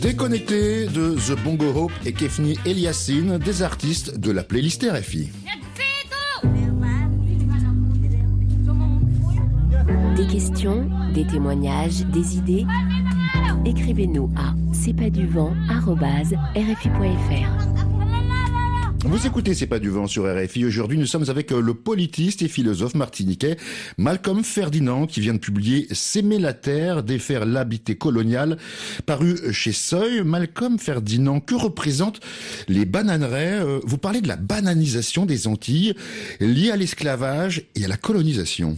Déconnecté de The Bongo Hope et Kefni Eliassine, des artistes de la playlist RFI. Des questions, des témoignages, des idées. Écrivez-nous à cestpaduvent@rfi.fr. Vous écoutez C'est pas du vent sur RFI. Aujourd'hui, nous sommes avec le politiste et philosophe martiniquais Malcolm Ferdinand qui vient de publier S'aimer la terre, défaire l'habité colonial, paru chez Seuil. Malcolm Ferdinand, que représentent les bananeraies? Vous parlez de la bananisation des Antilles liée à l'esclavage et à la colonisation.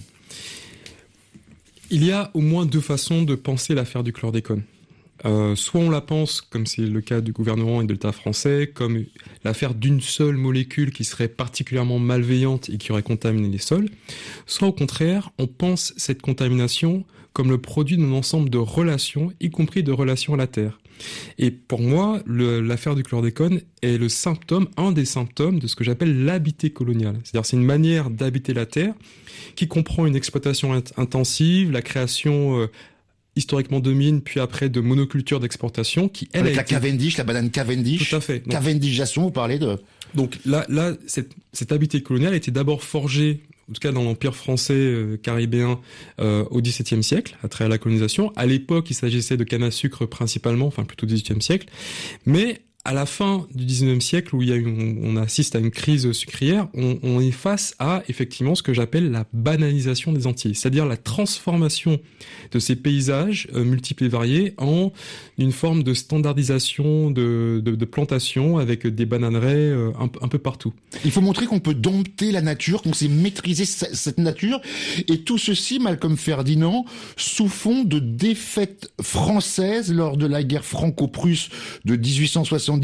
Il y a au moins deux façons de penser l'affaire du chlordécone. Soit on la pense, comme c'est le cas du gouvernement et de l'État français, comme l'affaire d'une seule molécule qui serait particulièrement malveillante et qui aurait contaminé les sols, soit au contraire, on pense cette contamination comme le produit d'un ensemble de relations, y compris de relations à la terre. Et pour moi, l'affaire du chlordécone est le symptôme, un des symptômes de ce que j'appelle l'habité colonial. C'est-à-dire c'est une manière d'habiter la terre qui comprend une exploitation intensive, la création historiquement de mines, puis après de monoculture d'exportation, qui elle avec la Cavendish, la banane Cavendish. Tout à fait. Cavendishation, vous parlez de. Donc là, cette habité coloniale était d'abord forgée, en tout cas dans l'empire français caribéen, au XVIIe siècle, à travers la colonisation. À l'époque, il s'agissait de canne à sucre principalement, enfin plutôt XVIIIe siècle, mais à la fin du XIXe siècle, où on assiste à une crise sucrière, on est face à effectivement ce que j'appelle la banalisation des Antilles, c'est-à-dire la transformation de ces paysages multiples et variés en une forme de standardisation de plantation avec des bananeraies un peu partout. Il faut montrer qu'on peut dompter la nature, qu'on sait maîtriser cette nature, et tout ceci, Malcolm Ferdinand, sous fond de défaite française lors de la guerre franco-prusse de 1870-71,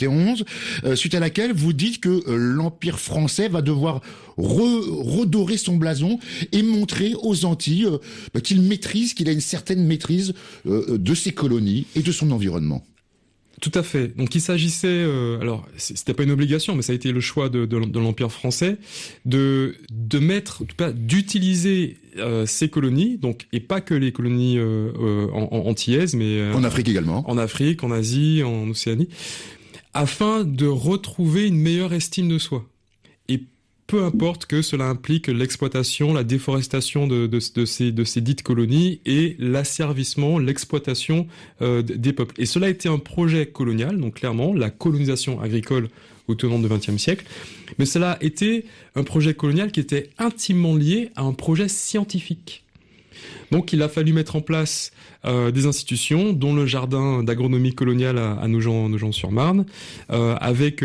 suite à laquelle vous dites que l'Empire français va devoir redorer son blason et montrer aux Antilles qu'il maîtrise, qu'il a une certaine maîtrise de ses colonies et de son environnement. Tout à fait. Donc il s'agissait, alors c'était pas une obligation, mais ça a été le choix de l'Empire français de mettre, en tout cas, d'utiliser ces colonies, donc et pas que les colonies antillaises, mais en Afrique également, en Afrique, en Asie, en Océanie, afin de retrouver une meilleure estime de soi. Et peu importe que cela implique l'exploitation, la déforestation de ces dites colonies et l'asservissement, l'exploitation des peuples. Et cela a été un projet colonial, donc clairement la colonisation agricole au tournant du XXe siècle, mais cela a été un projet colonial qui était intimement lié à un projet scientifique. Donc il a fallu mettre en place des institutions, dont le jardin d'agronomie coloniale à Nogent-sur-Marne, avec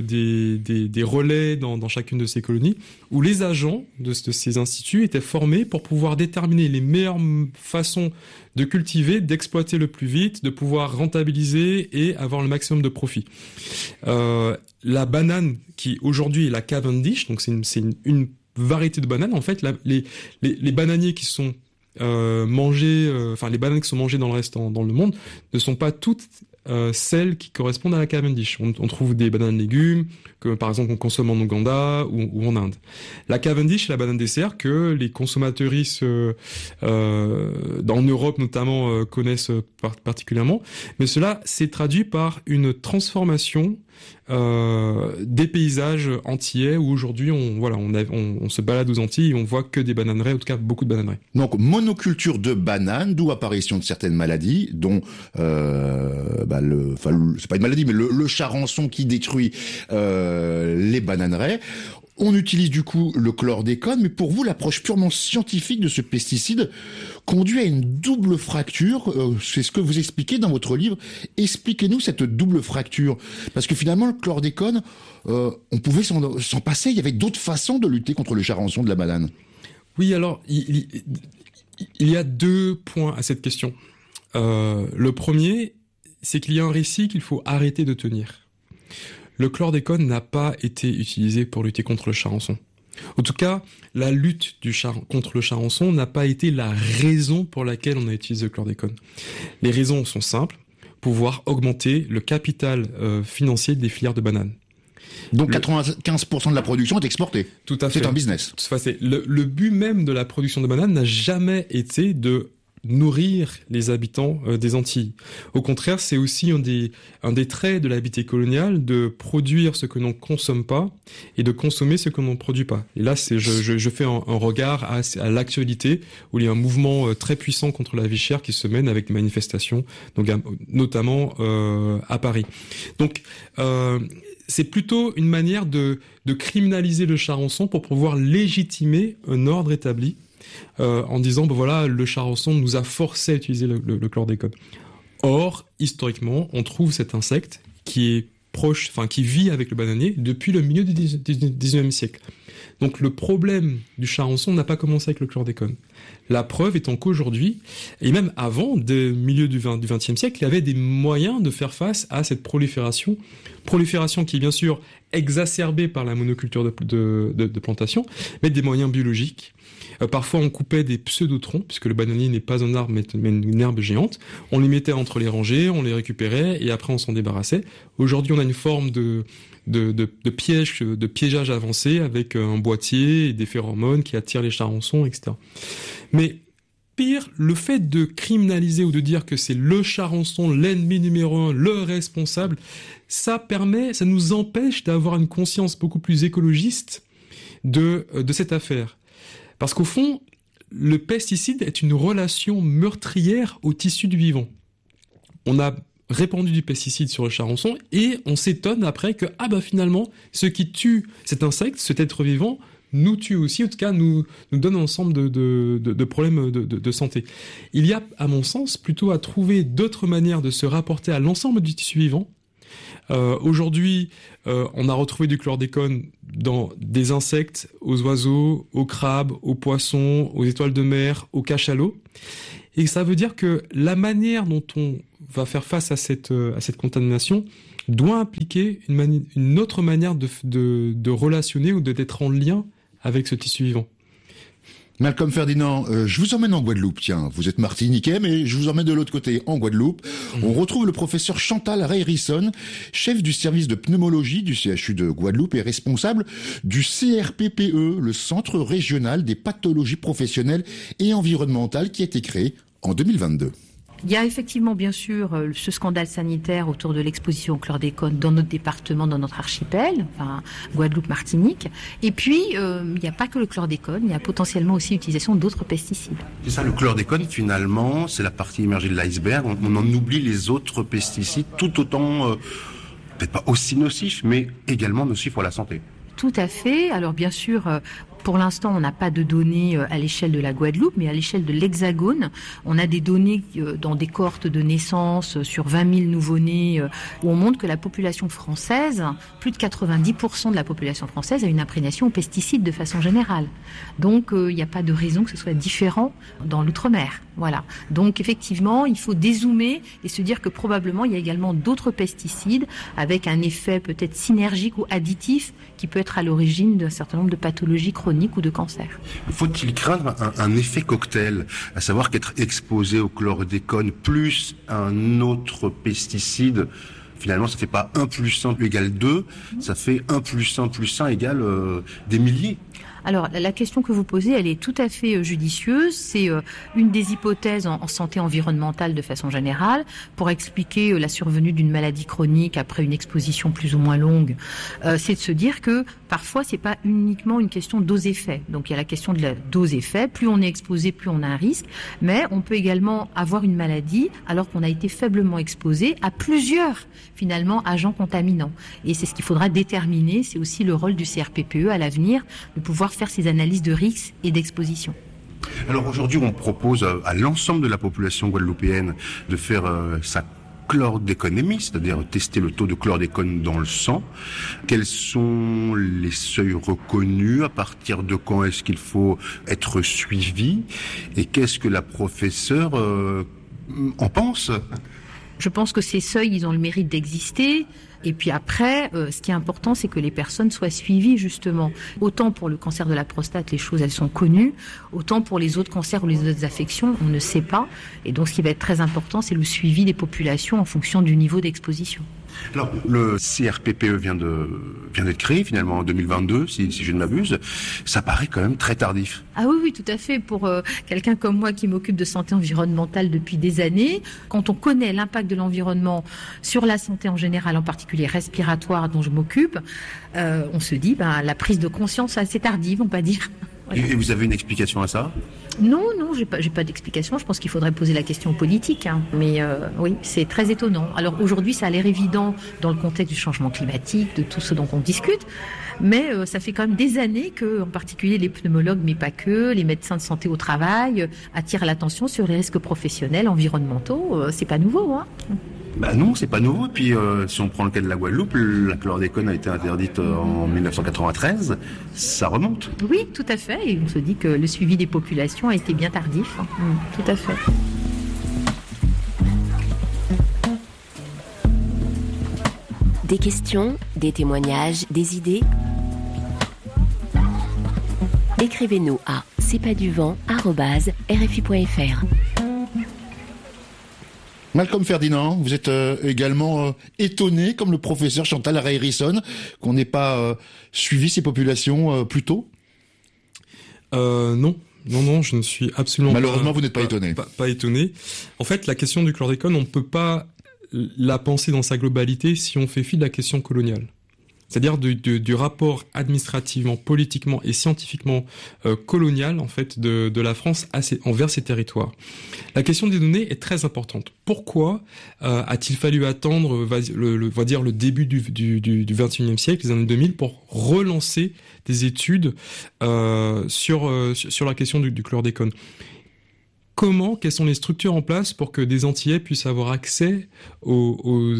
des relais dans chacune de ces colonies, où les agents de ces instituts étaient formés pour pouvoir déterminer les meilleures façons de cultiver, d'exploiter le plus vite, de pouvoir rentabiliser et avoir le maximum de profit. La banane, qui aujourd'hui est la Cavendish, donc c'est une variété de bananes, en fait, les bananiers qui sont les bananes qui sont mangées dans le reste dans le monde ne sont pas toutes celles qui correspondent à la Cavendish. On trouve des bananes légumes que par exemple on consomme en Ouganda ou en Inde. La Cavendish, c'est la banane dessert que les consommateuristes en Europe notamment connaissent particulièrement, mais cela s'est traduit par une transformation des paysages antillais où aujourd'hui on se balade aux Antilles et on voit que des bananeraies, en tout cas beaucoup de bananeraies. Donc monoculture de bananes, d'où apparition de certaines maladies, dont c'est pas une maladie, mais le charançon qui détruit les bananeraies. On utilise du coup le chlordécone, mais pour vous, l'approche purement scientifique de ce pesticide conduit à une double fracture. C'est ce que vous expliquez dans votre livre. Expliquez-nous cette double fracture. Parce que finalement, le chlordécone, on pouvait s'en passer. Il y avait d'autres façons de lutter contre le charançon de la banane. Oui, alors, il y a deux points à cette question. Le premier, c'est qu'il y a un récit qu'il faut arrêter de tenir. Le chlordécone n'a pas été utilisé pour lutter contre le charançon. En tout cas, la lutte contre le charançon n'a pas été la raison pour laquelle on a utilisé le chlordécone. Les raisons sont simples, pouvoir augmenter le capital financier des filières de bananes. Donc 95% de la production est exportée. Tout à fait. C'est un business. Le but même de la production de bananes n'a jamais été de nourrir les habitants des Antilles. Au contraire, c'est aussi un des traits de l'habité coloniale de produire ce que l'on consomme pas et de consommer ce que l'on ne produit pas. Et là, je fais un regard à l'actualité où il y a un mouvement très puissant contre la vie chère qui se mène avec des manifestations, donc notamment à Paris. Donc c'est plutôt une manière de criminaliser le charançon pour pouvoir légitimer un ordre établi en disant voilà, le charançon nous a forcé à utiliser le chlordécone. Or, historiquement, on trouve cet insecte qui est proche, enfin qui vit avec le bananier depuis le milieu du 19e siècle. Donc le problème du charançon n'a pas commencé avec le chlordécone. La preuve étant qu'aujourd'hui, et même avant, dès le milieu du 20e siècle, il y avait des moyens de faire face à cette prolifération qui est bien sûr exacerbée par la monoculture de plantation, mais des moyens biologiques. Parfois, on coupait des pseudotroncs, puisque le bananier n'est pas un arbre, mais une herbe géante. On les mettait entre les rangées, on les récupérait, et après on s'en débarrassait. Aujourd'hui, on a une forme de piégeage avancé avec un boîtier et des phéromones qui attirent les charançons, etc. Mais pire, le fait de criminaliser ou de dire que c'est le charançon, l'ennemi numéro 1, le responsable, ça nous empêche d'avoir une conscience beaucoup plus écologiste de cette affaire. Parce qu'au fond, le pesticide est une relation meurtrière au tissu du vivant. On a répandu du pesticide sur le charançon et on s'étonne après que finalement, ce qui tue cet insecte, cet être vivant, nous tue aussi, en tout cas nous donne un ensemble de problèmes de santé. Il y a, à mon sens, plutôt à trouver d'autres manières de se rapporter à l'ensemble du tissu vivant. Aujourd'hui, on a retrouvé du chlordécone dans des insectes, aux oiseaux, aux crabes, aux poissons, aux étoiles de mer, aux cachalots. Et ça veut dire que la manière dont on va faire face à cette contamination doit impliquer une autre manière de relationner ou d'être en lien avec ce tissu vivant. Malcolm Ferdinand, je vous emmène en Guadeloupe. Tiens, vous êtes martiniquais, mais je vous emmène de l'autre côté, en Guadeloupe. On retrouve le professeur Chantal Reyrisson, chef du service de pneumologie du CHU de Guadeloupe et responsable du CRPPE, le Centre régional des pathologies professionnelles et environnementales, qui a été créé en 2022. Il y a effectivement, bien sûr, ce scandale sanitaire autour de l'exposition au chlordécone dans notre département, dans notre archipel, enfin Guadeloupe-Martinique. Et puis, il n'y a pas que le chlordécone, il y a potentiellement aussi l'utilisation d'autres pesticides. C'est ça, le chlordécone, finalement, c'est la partie immergée de l'iceberg. On en oublie les autres pesticides, tout autant, peut-être pas aussi nocifs, mais également nocifs pour la santé. Tout à fait. Alors, bien sûr... Pour l'instant, on n'a pas de données à l'échelle de la Guadeloupe, mais à l'échelle de l'Hexagone, on a des données dans des cohortes de naissance sur 20 000 nouveau-nés, où on montre que la population française, plus de 90% de la population française a une imprégnation aux pesticides de façon générale. Donc, il n'y a pas de raison que ce soit différent dans l'outre-mer. Voilà. Donc, effectivement, il faut dézoomer et se dire que probablement, il y a également d'autres pesticides avec un effet peut-être synergique ou additif qui peut être à l'origine d'un certain nombre de pathologies chroniques ou de cancer. Faut-il craindre un effet cocktail, à savoir qu'être exposé au chlordécone plus un autre pesticide, finalement ça fait pas 1 + 1 = 2, ça fait 1 + 1 + 1 égale des milliers. Alors, la question que vous posez, elle est tout à fait judicieuse. C'est une des hypothèses en santé environnementale de façon générale pour expliquer la survenue d'une maladie chronique après une exposition plus ou moins longue. C'est de se dire que parfois, c'est pas uniquement une question dose-effet. Donc, il y a la question de la dose-effet. Plus on est exposé, plus on a un risque. Mais on peut également avoir une maladie alors qu'on a été faiblement exposé à plusieurs, finalement, agents contaminants. Et c'est ce qu'il faudra déterminer. C'est aussi le rôle du CRPPE à l'avenir de pouvoir faire ces analyses de risque et d'exposition. Alors aujourd'hui, on propose à l'ensemble de la population guadeloupéenne de faire sa chlordéconémie, c'est-à-dire tester le taux de chlordécone dans le sang. Quels sont les seuils reconnus? À partir de quand est-ce qu'il faut être suivi? Et qu'est-ce que la professeure en pense? Je pense que ces seuils, ils ont le mérite d'exister. Et puis après, ce qui est important, c'est que les personnes soient suivies, justement. Autant pour le cancer de la prostate, les choses, elles sont connues. Autant pour les autres cancers ou les autres affections, on ne sait pas. Et donc, ce qui va être très important, c'est le suivi des populations en fonction du niveau d'exposition. Alors, le CRPPE vient d'être créé finalement en 2022, si je ne m'abuse. Ça paraît quand même très tardif. Ah oui, tout à fait. Pour quelqu'un comme moi qui m'occupe de santé environnementale depuis des années, quand on connaît l'impact de l'environnement sur la santé en général, en particulier respiratoire dont je m'occupe, on se dit, la prise de conscience est assez tardive, on va dire. Voilà. Et vous avez une explication à ça ? Non, j'ai pas d'explication. Je pense qu'il faudrait poser la question politique. Mais oui, c'est très étonnant. Alors aujourd'hui, ça a l'air évident dans le contexte du changement climatique, de tout ce dont on discute. Mais ça fait quand même des années que, en particulier les pneumologues, mais pas que, les médecins de santé au travail, attirent l'attention sur les risques professionnels, environnementaux. C'est pas nouveau, Non, c'est pas nouveau. Et puis, si on prend le cas de la Guadeloupe, la chlordécone a été interdite en 1993. Ça remonte. Oui, tout à fait. Et on se dit que le suivi des populations a été bien tardif. Tout à fait. Des questions, des témoignages, des idées. Écrivez-nous à cestpaduvant@rfi.fr. Malcolm Ferdinand, vous êtes également étonné, comme le professeur Chantal Ray-Risson, qu'on n'ait pas suivi ces populations plus tôt ? Non, je ne suis absolument Malheureusement, vous n'êtes pas étonné. Pas étonné. En fait, la question du chlordécone, on ne peut pas la penser dans sa globalité si on fait fi de la question coloniale. C'est-à-dire du rapport administrativement, politiquement et scientifiquement colonial en fait de la France envers ces territoires. La question des données est très importante. Pourquoi a-t-il fallu attendre, on va dire le début du 21e siècle, les années 2000, pour relancer des études sur la question du chlordécone? Quelles sont les structures en place pour que des Antillais puissent avoir accès aux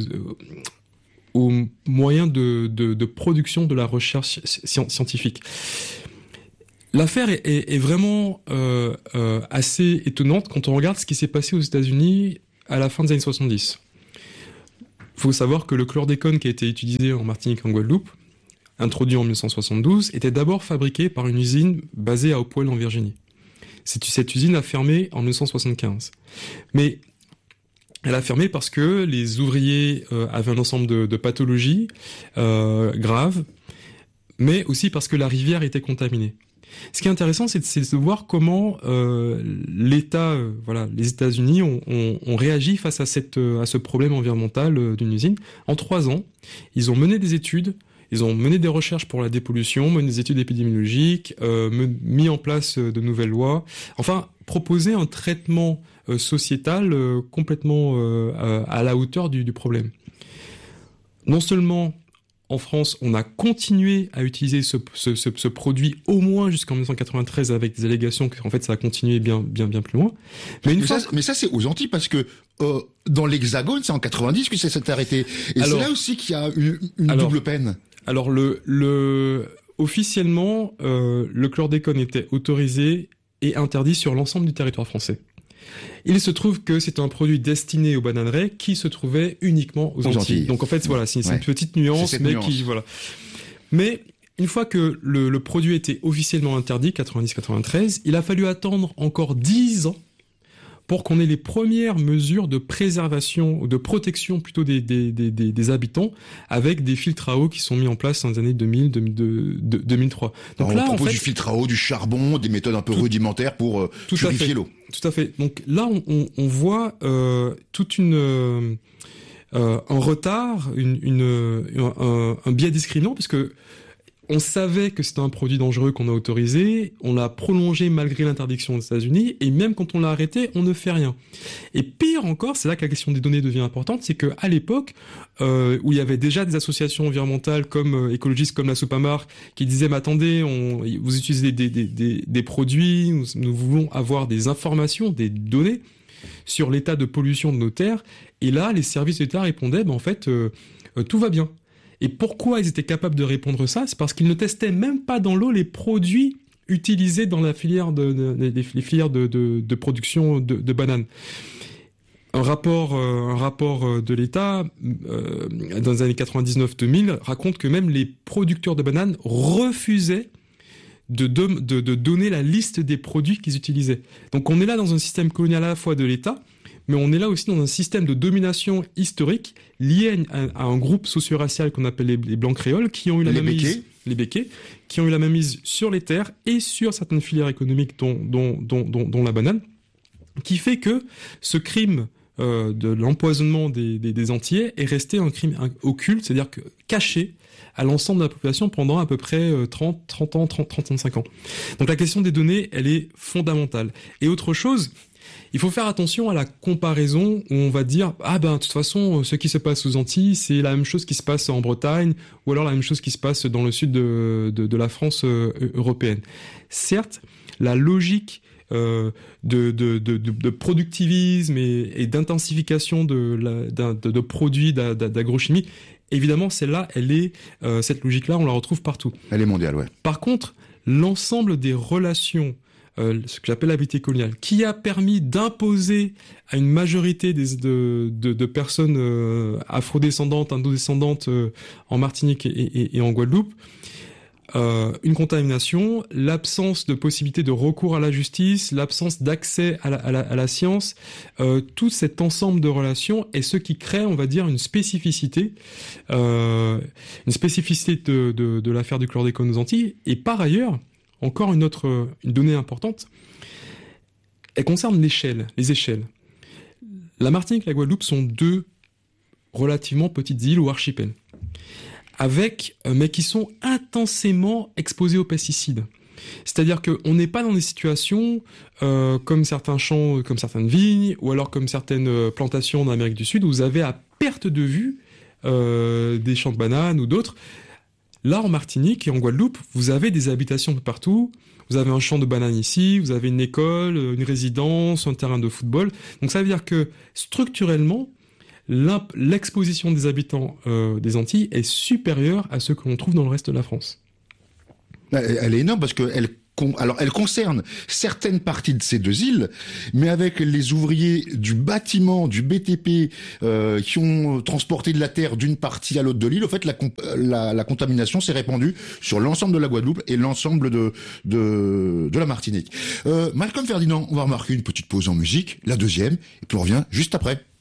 moyens de production de la recherche scientifique? L'affaire est vraiment assez étonnante quand on regarde ce qui s'est passé aux États-Unis à la fin des années 70. Il faut savoir que le chlordécone qui a été utilisé en Martinique et en Guadeloupe, introduit en 1972, était d'abord fabriqué par une usine basée à Hopewell en Virginie. Cette usine a fermé en 1975. Mais elle a fermé parce que les ouvriers avaient un ensemble de pathologies graves, mais aussi parce que la rivière était contaminée. Ce qui est intéressant, c'est de voir comment l'État, les États-Unis ont réagi face à ce problème environnemental d'une usine. En 3 ans, ils ont mené des études, ils ont mené des recherches pour la dépollution, mené des études épidémiologiques, mis en place de nouvelles lois, enfin proposer un traitement sociétal complètement à la hauteur du problème. Non seulement en France, on a continué à utiliser ce produit au moins jusqu'en 1993 avec des allégations qu'en fait ça a continué bien plus loin. Mais ça c'est aux Antilles parce que dans l'Hexagone, c'est en 90 que ça s'est arrêté. Et c'est là aussi qu'il y a une double peine. Alors officiellement, le chlordécone était autorisé et interdit sur l'ensemble du territoire français. Il se trouve que c'est un produit destiné aux bananeraies qui se trouvait uniquement aux Antilles. Donc en fait, c'est une petite nuance, Mais une fois que le produit était officiellement interdit, 90-93, il a fallu attendre encore 10 ans pour qu'on ait les premières mesures de préservation, de protection plutôt des habitants, avec des filtres à eau qui sont mis en place dans les années 2000-2003. Donc on propose du filtre à eau, du charbon, des méthodes un peu rudimentaires pour purifier l'eau. Tout à fait. Donc là, on voit toute un retard, un biais discriminant, parce que on savait que c'était un produit dangereux qu'on a autorisé, on l'a prolongé malgré l'interdiction des États-Unis, et même quand on l'a arrêté, on ne fait rien. Et pire encore, c'est là que la question des données devient importante, c'est qu'à l'époque, où il y avait déjà des associations environnementales écologistes comme la Sopamar, qui disaient, mais attendez, vous utilisez des produits, nous voulons avoir des informations, des données sur l'état de pollution de nos terres, et là, les services d'État répondaient, en fait, tout va bien. Et pourquoi ils étaient capables de répondre ça ? C'est parce qu'ils ne testaient même pas dans l'eau les produits utilisés dans la filière les filières de production de bananes. Un rapport de l'État dans les années 99-2000 raconte que même les producteurs de bananes refusaient de donner la liste des produits qu'ils utilisaient. Donc on est là dans un système colonial à la fois de l'État, mais on est là aussi dans un système de domination historique lié à un groupe socio-racial qu'on appelle les Blancs créoles, qui ont eu la mainmise, les Békés, qui ont eu la mainmise sur les terres et sur certaines filières économiques, dont la banane, qui fait que ce crime de l'empoisonnement des Antillais est resté un crime occulte, c'est-à-dire que caché à l'ensemble de la population pendant à peu près 35 ans. Donc la question des données, elle est fondamentale. Et autre chose, il faut faire attention à la comparaison où on va dire de toute façon ce qui se passe aux Antilles c'est la même chose qui se passe en Bretagne ou alors la même chose qui se passe dans le sud de la France européenne. Certes, la logique de productivisme et d'intensification de produits d'agrochimie, évidemment celle-là, cette logique-là, on la retrouve partout. Elle est mondiale, ouais. Par contre, l'ensemble des relations, ce que j'appelle la vérité coloniale, qui a permis d'imposer à une majorité de personnes afrodescendantes, indodescendantes en Martinique et en Guadeloupe, une contamination, l'absence de possibilité de recours à la justice, l'absence d'accès à la science, tout cet ensemble de relations est ce qui crée, on va dire, une spécificité de l'affaire du chlordécone aux Antilles. Et par ailleurs, encore une donnée importante, elle concerne les échelles. La Martinique et la Guadeloupe sont deux relativement petites îles ou archipels, mais qui sont intensément exposés aux pesticides. C'est-à-dire qu'on n'est pas dans des situations comme certains champs, comme certaines vignes, ou alors comme certaines plantations en Amérique du Sud, où vous avez à perte de vue des champs de bananes ou d'autres. Là, en Martinique et en Guadeloupe, vous avez des habitations de partout. Vous avez un champ de bananes ici, vous avez une école, une résidence, un terrain de football. Donc ça veut dire que structurellement, l'exposition des habitants des Antilles est supérieure à ce que l'on trouve dans le reste de la France. Elle est énorme parce qu'elle concerne certaines parties de ces deux îles, mais avec les ouvriers du bâtiment, du BTP, qui ont transporté de la terre d'une partie à l'autre de l'île, en fait, la contamination s'est répandue sur l'ensemble de la Guadeloupe et l'ensemble de la Martinique. Malcolm Ferdinand, on va remarquer une petite pause en musique, la deuxième, et puis on revient juste après.